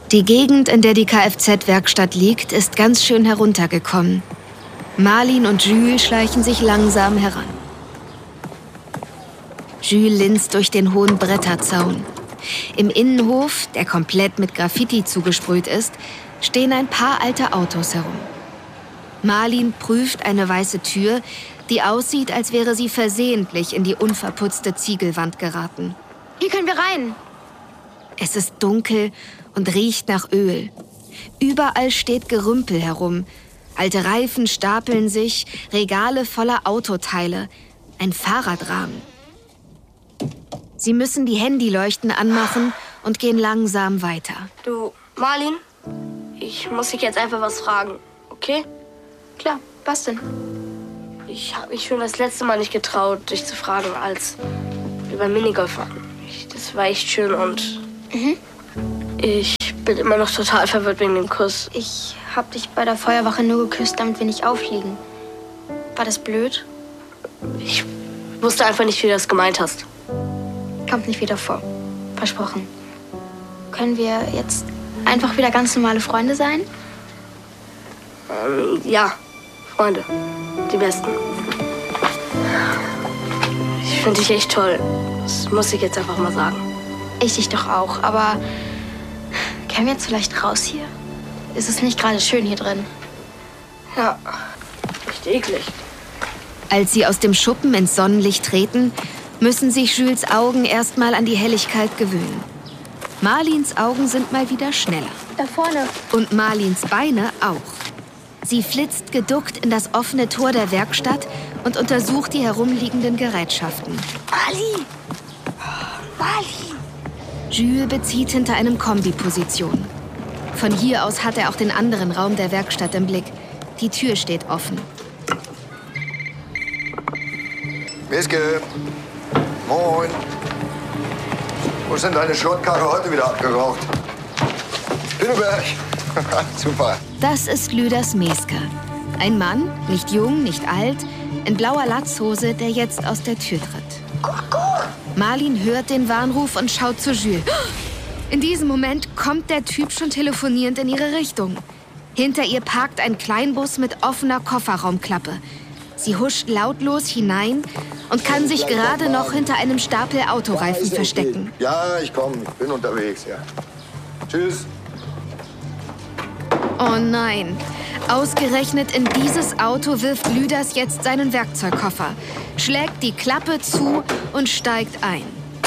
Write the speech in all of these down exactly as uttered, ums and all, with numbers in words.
Die Gegend, in der die Kfz-Werkstatt liegt, ist ganz schön heruntergekommen. Marlin und Jules schleichen sich langsam heran. Jules linst durch den hohen Bretterzaun. Im Innenhof, der komplett mit Graffiti zugesprüht ist, stehen ein paar alte Autos herum. Marlin prüft eine weiße Tür, die aussieht, als wäre sie versehentlich in die unverputzte Ziegelwand geraten. Hier können wir rein. Es ist dunkel und riecht nach Öl. Überall steht Gerümpel herum. Alte Reifen stapeln sich, Regale voller Autoteile, ein Fahrradrahmen. Sie müssen die Handyleuchten anmachen und gehen langsam weiter. Du, Marlin, ich muss dich jetzt einfach was fragen, okay? Klar, was denn? Ich habe mich schon das letzte Mal nicht getraut, dich zu fragen, als wir beim Minigolf waren. Ich, das war echt schön und Mhm. ich bin immer noch total verwirrt wegen dem Kuss. Ich hab dich bei der Feuerwache nur geküsst, damit wir nicht auffliegen. War das blöd? Ich wusste einfach nicht, wie du das gemeint hast. Kommt nicht wieder vor. Versprochen. Können wir jetzt einfach wieder ganz normale Freunde sein? Ähm, ja, Freunde. Die Besten. Ich finde dich echt toll. Das muss ich jetzt einfach mal sagen. Ich dich doch auch, aber können wir jetzt vielleicht raus hier? Ist es nicht gerade schön hier drin? Ja, echt eklig. Als sie aus dem Schuppen ins Sonnenlicht treten, müssen sich Jules Augen erst mal an die Helligkeit gewöhnen. Marlins Augen sind mal wieder schneller. Da vorne. Und Marlins Beine auch. Sie flitzt geduckt in das offene Tor der Werkstatt und untersucht die herumliegenden Gerätschaften. Marlin! Marlin! Jules bezieht hinter einem Kombi Position. Von hier aus hat er auch den anderen Raum der Werkstatt im Blick. Die Tür steht offen. Miske, moin. Wo ist denn deine Schrottkarre heute wieder abgeraucht? Pinneberg. Super. Das ist Lüders Meske. Ein Mann, nicht jung, nicht alt, in blauer Latzhose, der jetzt aus der Tür tritt. Marlin hört den Warnruf und schaut zu Jules. In diesem Moment kommt der Typ schon telefonierend in ihre Richtung. Hinter ihr parkt ein Kleinbus mit offener Kofferraumklappe. Sie huscht lautlos hinein und kann sich gerade noch hinter einem Stapel Autoreifen verstecken. Ja, ich komme. Ich bin unterwegs, ja. Tschüss. Oh nein. Ausgerechnet in dieses Auto wirft Lüders jetzt seinen Werkzeugkoffer, schlägt die Klappe zu und steigt ein.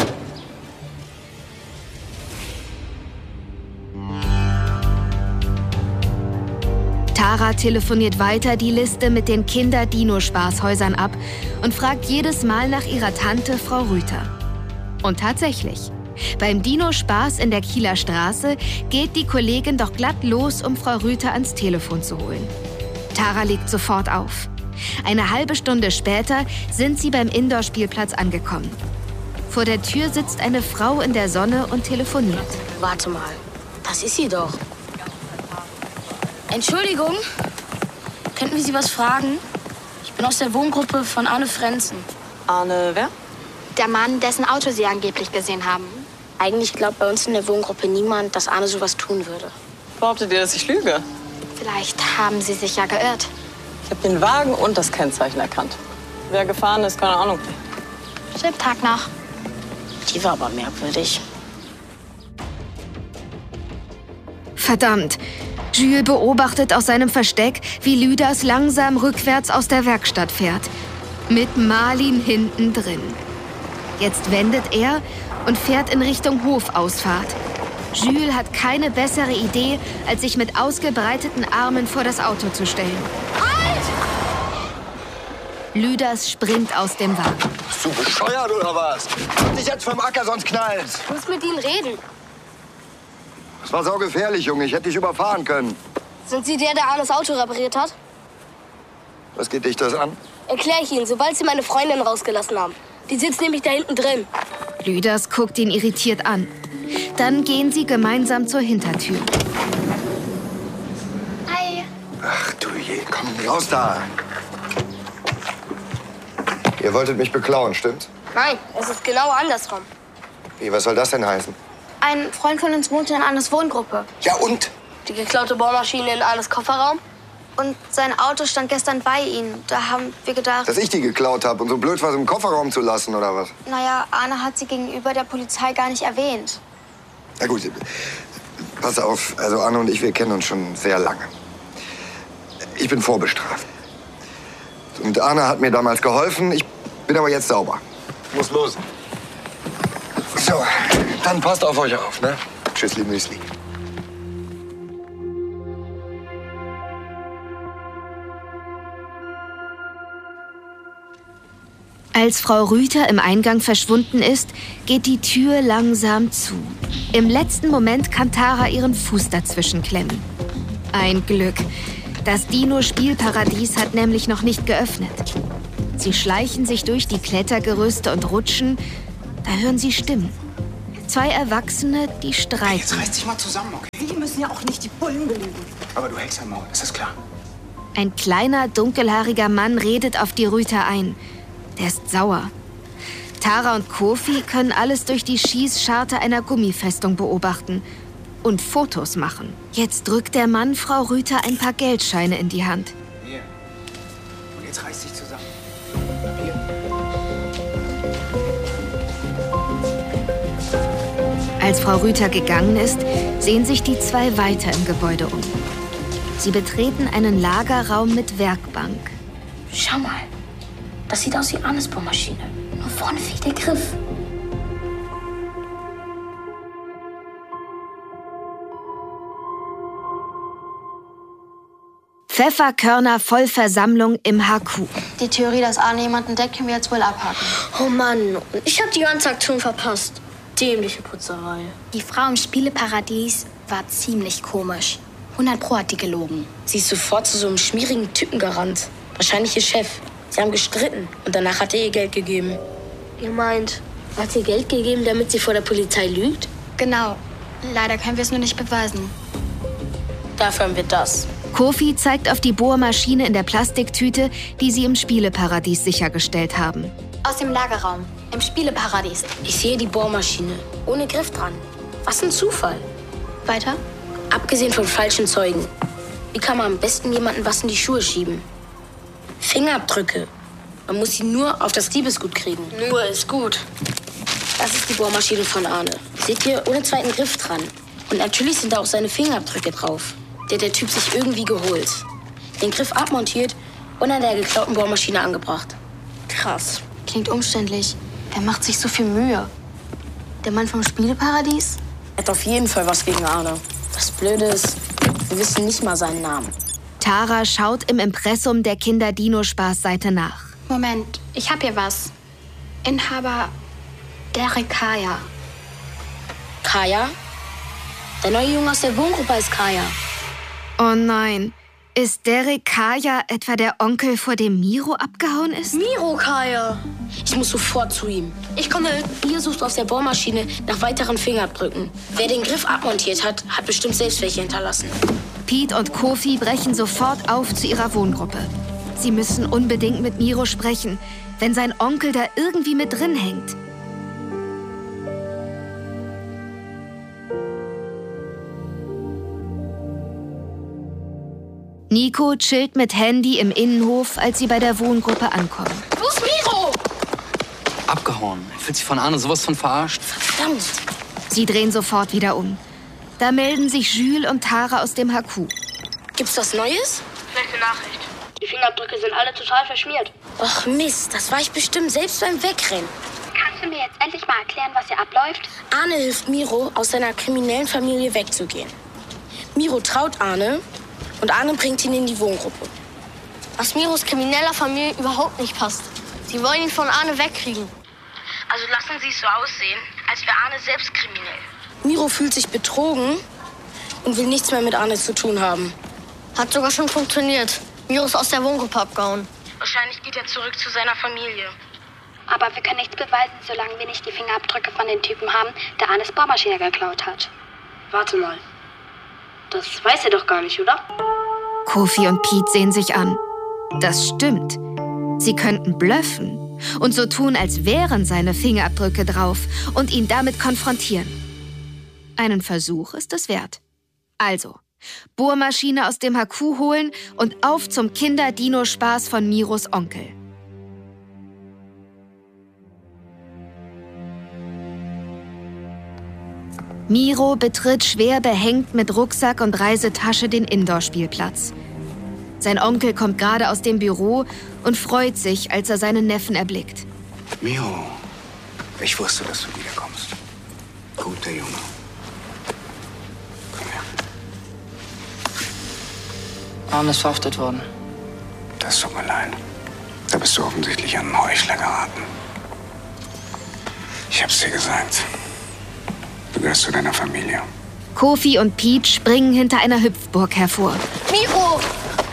Tara telefoniert weiter die Liste mit den Kinder-Dino-Spaßhäusern ab und fragt jedes Mal nach ihrer Tante, Frau Rüther. Und tatsächlich, beim Dino-Spaß in der Kieler Straße geht die Kollegin doch glatt los, um Frau Rüther ans Telefon zu holen. Tara legt sofort auf. Eine halbe Stunde später sind sie beim Indoor-Spielplatz angekommen. Vor der Tür sitzt eine Frau in der Sonne und telefoniert. Warte mal, das ist sie doch. Entschuldigung, könnten wir Sie was fragen? Ich bin aus der Wohngruppe von Arne Frenzen. Arne wer? Der Mann, dessen Auto Sie angeblich gesehen haben. Eigentlich glaubt bei uns in der Wohngruppe niemand, dass Arne sowas tun würde. Behauptet ihr, dass ich lüge? Vielleicht haben Sie sich ja geirrt. Ich habe den Wagen und das Kennzeichen erkannt. Wer gefahren ist, keine Ahnung. Schönen Tag noch. Die war aber merkwürdig. Verdammt! Jules beobachtet aus seinem Versteck, wie Lüders langsam rückwärts aus der Werkstatt fährt. Mit Marlin hinten drin. Jetzt wendet er und fährt in Richtung Hofausfahrt. Jules hat keine bessere Idee, als sich mit ausgebreiteten Armen vor das Auto zu stellen. Halt! Lüders springt aus dem Wagen. Bist du bescheuert oder was? Halt dich jetzt vom Acker, sonst knallt's. Ich muss mit Ihnen reden. Das war saugefährlich, Junge. Ich hätte dich überfahren können. Sind Sie der, der Arnes Auto repariert hat? Was geht dich das an? Erkläre ich Ihnen, sobald Sie meine Freundin rausgelassen haben. Die sitzt nämlich da hinten drin. Lüders guckt ihn irritiert an. Dann gehen sie gemeinsam zur Hintertür. Hi. Ach du je, komm raus da. Ihr wolltet mich beklauen, stimmt's? Nein, es ist genau andersrum. Wie, was soll das denn heißen? Ein Freund von uns wohnte in Annes Wohngruppe. Ja, und? Die geklaute Bohrmaschine in Annes Kofferraum? Und sein Auto stand gestern bei ihnen. Da haben wir gedacht... Dass ich die geklaut habe und so blöd was im Kofferraum zu lassen, oder was? Naja, Arne hat sie gegenüber der Polizei gar nicht erwähnt. Na gut, pass auf. Also Anne und ich, wir kennen uns schon sehr lange. Ich bin vorbestraft. Und Arne hat mir damals geholfen. Ich bin aber jetzt sauber. Muss los. So, dann passt auf euch auf, ne? Tschüssli, Müsli. Als Frau Rüther im Eingang verschwunden ist, geht die Tür langsam zu. Im letzten Moment kann Tara ihren Fuß dazwischen klemmen. Ein Glück. Das Dino-Spielparadies hat nämlich noch nicht geöffnet. Sie schleichen sich durch die Klettergerüste und rutschen. Da hören sie Stimmen. Zwei Erwachsene, die streiten. Jetzt reiß dich mal zusammen, okay? Die müssen ja auch nicht die Bullen belügen. Aber du hältst dein Maul, ist das klar? Ein kleiner, dunkelhaariger Mann redet auf die Rüther ein. Der ist sauer. Tara und Kofi können alles durch die Schießscharte einer Gummifestung beobachten und Fotos machen. Jetzt drückt der Mann Frau Rüther ein paar Geldscheine in die Hand. Hier. Und jetzt reiß dich zusammen. Hier. Als Frau Rüther gegangen ist, sehen sich die zwei weiter im Gebäude um. Sie betreten einen Lagerraum mit Werkbank. Schau mal. Das sieht aus wie Annes Bohrmaschine. Nur vorne fehlt der Griff. Pfefferkörner Vollversammlung im H Q. Die Theorie, dass Arne jemanden entdeckt, können wir jetzt wohl abhaken. Oh Mann, ich habe die ganze Aktion verpasst. Dämliche Putzerei. Die Frau im Spieleparadies war ziemlich komisch. hundert Pro hat die gelogen. Sie ist sofort zu so einem schmierigen Typen gerannt. Wahrscheinlich ihr Chef. Sie haben gestritten und danach hat er ihr Geld gegeben. Ihr meint, er hat ihr Geld gegeben, damit sie vor der Polizei lügt? Genau. Leider können wir es nur nicht beweisen. Dafür haben wir das. Kofi zeigt auf die Bohrmaschine in der Plastiktüte, die sie im Spieleparadies sichergestellt haben. Aus dem Lagerraum. Im Spieleparadies. Ich sehe die Bohrmaschine. Ohne Griff dran. Was ein Zufall. Weiter? Abgesehen von falschen Zeugen. Wie kann man am besten jemandem was in die Schuhe schieben? Fingerabdrücke. Man muss sie nur auf das Diebesgut kriegen. Nur ist gut. Das ist die Bohrmaschine von Arne. Seht ihr, ohne zweiten Griff dran. Und natürlich sind da auch seine Fingerabdrücke drauf. Der hat der Typ sich irgendwie geholt. Den Griff abmontiert und an der geklauten Bohrmaschine angebracht. Krass. Klingt umständlich. Wer macht sich so viel Mühe? Der Mann vom Spieleparadies? Er hat auf jeden Fall was gegen Arne. Das Blöde ist, wir wissen nicht mal seinen Namen. Tara schaut im Impressum der Kinder-Dino-Spaß-Seite nach. Moment, ich hab hier was. Inhaber Derek Kaya. Kaya? Der neue Junge aus der Wohngruppe ist Kaya. Oh nein, ist Derek Kaya etwa der Onkel, vor dem Miro abgehauen ist? Miro Kaya! Ich muss sofort zu ihm. Ich komme. Ihr sucht auf der Bohrmaschine nach weiteren Fingerabdrücken. Wer den Griff abmontiert hat, hat bestimmt selbst welche hinterlassen. Pete und Kofi brechen sofort auf zu ihrer Wohngruppe. Sie müssen unbedingt mit Miro sprechen, wenn sein Onkel da irgendwie mit drin hängt. Nico chillt mit Handy im Innenhof, als sie bei der Wohngruppe ankommen. Wo ist Miro? Abgehauen. Er fühlt sich von Arne sowas von verarscht. Verdammt. Sie drehen sofort wieder um. Da melden sich Jules und Tara aus dem H Q. Gibt's was Neues? Schlechte Nachricht. Die Fingerabdrücke sind alle total verschmiert. Och Mist, das war ich bestimmt selbst beim Wegrennen. Kannst du mir jetzt endlich mal erklären, was hier abläuft? Arne hilft Miro, aus seiner kriminellen Familie wegzugehen. Miro traut Arne und Arne bringt ihn in die Wohngruppe. Was Miros krimineller Familie überhaupt nicht passt. Sie wollen ihn von Arne wegkriegen. Also lassen Sie es so aussehen, als wäre Arne selbst kriminell. Miro fühlt sich betrogen und will nichts mehr mit Arne zu tun haben. Hat sogar schon funktioniert. Miro ist aus der Wohngruppe abgehauen. Wahrscheinlich geht er zurück zu seiner Familie. Aber wir können nichts beweisen, solange wir nicht die Fingerabdrücke von den Typen haben, der Arnes Bohrmaschine geklaut hat. Warte mal. Das weiß er doch gar nicht, oder? Kofi und Pete sehen sich an. Das stimmt. Sie könnten bluffen und so tun, als wären seine Fingerabdrücke drauf und ihn damit konfrontieren. einen Versuch ist es wert. Also, Bohrmaschine aus dem Haku holen und auf zum Kinder-Dino-Spaß von Miros Onkel. Miro betritt schwer behängt mit Rucksack und Reisetasche den Indoor-Spielplatz. Sein Onkel kommt gerade aus dem Büro und freut sich, als er seinen Neffen erblickt. Miro, ich wusste, dass du wiederkommst. Guter Junge. Komm her. Arne ist verhaftet worden. Das tut mir leid. Da bist du offensichtlich an einen Heuchler geraten. Ich hab's dir gesagt. Du gehörst zu deiner Familie. Kofi und Pete springen hinter einer Hüpfburg hervor. Miro!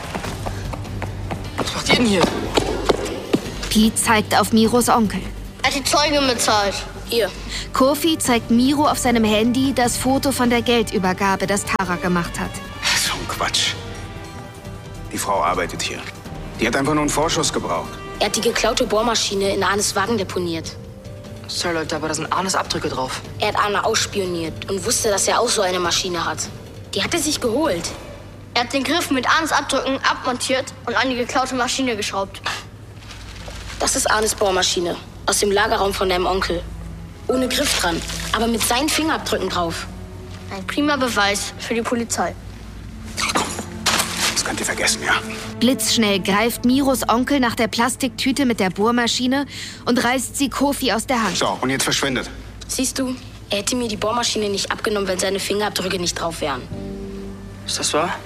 Was macht ihr denn hier? Pete zeigt auf Miros Onkel. Er hat die Zeuge bezahlt. Hier. Kofi zeigt Miro auf seinem Handy das Foto von der Geldübergabe, das Tara gemacht hat. So ein Quatsch. Die Frau arbeitet hier. Die hat einfach nur einen Vorschuss gebraucht. Er hat die geklaute Bohrmaschine in Arnes Wagen deponiert. Sorry, Leute, aber da sind Arnes Abdrücke drauf. Er hat Arne ausspioniert und wusste, dass er auch so eine Maschine hat. Die hat er sich geholt. Er hat den Griff mit Arnes Abdrücken abmontiert und an die geklaute Maschine geschraubt. Das ist Arnes Bohrmaschine aus dem Lagerraum von deinem Onkel. Ohne Griff dran, aber mit seinen Fingerabdrücken drauf. Ein prima Beweis für die Polizei. Ach komm, das könnt ihr vergessen, ja? Blitzschnell greift Miros Onkel nach der Plastiktüte mit der Bohrmaschine und reißt sie Kofi aus der Hand. So, und jetzt verschwindet. Siehst du, er hätte mir die Bohrmaschine nicht abgenommen, wenn seine Fingerabdrücke nicht drauf wären. Ist das wahr?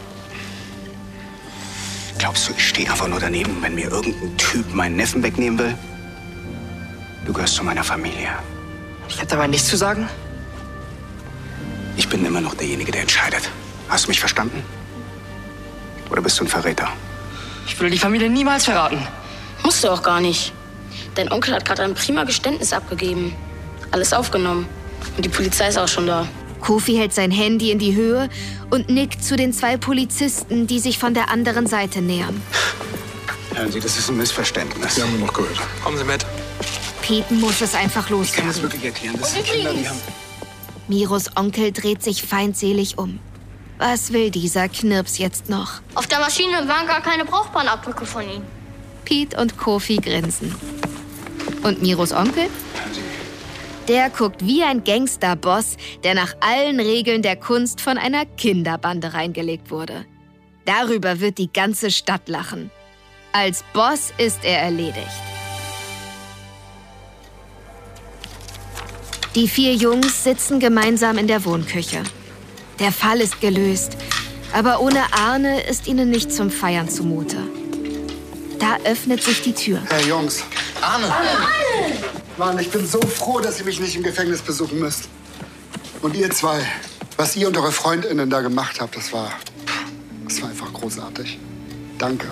Glaubst du, ich stehe einfach nur daneben, wenn mir irgendein Typ meinen Neffen wegnehmen will? Du gehörst zu meiner Familie. Ich habe dabei nichts zu sagen? Ich bin immer noch derjenige, der entscheidet. Hast du mich verstanden? Oder bist du ein Verräter? Ich würde die Familie niemals verraten. Musst du auch gar nicht. Dein Onkel hat gerade ein prima Geständnis abgegeben. Alles aufgenommen. Und die Polizei ist auch schon da. Kofi hält sein Handy in die Höhe und nickt zu den zwei Polizisten, die sich von der anderen Seite nähern. Hören Sie, das ist ein Missverständnis. Wir haben noch gehört. Kommen Sie mit. Pete muss es einfach Ich kann loswerden. das wirklich erklären. Das sind Kinder, die haben... Miros Onkel dreht sich feindselig um. Was will dieser Knirps jetzt noch? Auf der Maschine waren gar keine brauchbaren Abdrücke von ihm. Pete und Kofi grinsen. Und Miros Onkel? Der guckt wie ein Gangsterboss, der nach allen Regeln der Kunst von einer Kinderbande reingelegt wurde. Darüber wird die ganze Stadt lachen. Als Boss ist er erledigt. Die vier Jungs sitzen gemeinsam in der Wohnküche. Der Fall ist gelöst, aber ohne Arne ist ihnen nicht zum Feiern zumute. Da öffnet sich die Tür. Hey Jungs. Arne! Arne! Mann, ich bin so froh, dass ihr mich nicht im Gefängnis besuchen müsst. Und ihr zwei, was ihr und eure FreundInnen da gemacht habt, das war, das war einfach großartig. Danke.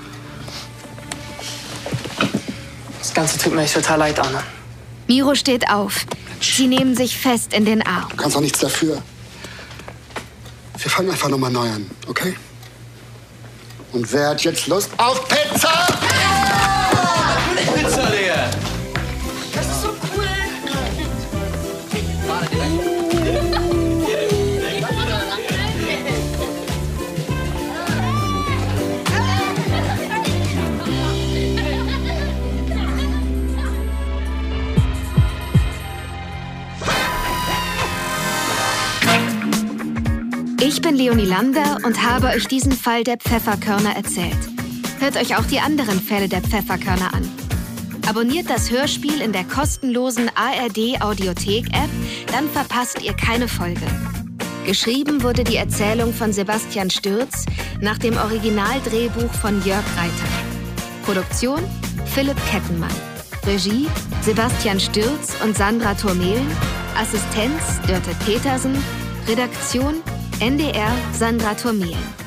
Das Ganze tut mir echt total leid, Arne. Miro steht auf. Sie nehmen sich fest in den Arm. Du kannst auch nichts dafür. Wir fangen einfach nochmal neu an, okay? Und wer hat jetzt Lust auf Pizza? Ja! Natürlich Pizza, Digga! Das ist so cool. Ich bin Leonie Lander und habe euch diesen Fall der Pfefferkörner erzählt. Hört euch auch die anderen Fälle der Pfefferkörner an. Abonniert das Hörspiel in der kostenlosen A R D-Audiothek-App, dann verpasst ihr keine Folge. Geschrieben wurde die Erzählung von Sebastian Stürz nach dem Originaldrehbuch von Jörg Reiter. Produktion Philipp Kettenmann. Regie Sebastian Stürz und Sandra Thurmehlen. Assistenz Dörte Petersen. Redaktion N D R Sandra Thurmehlen.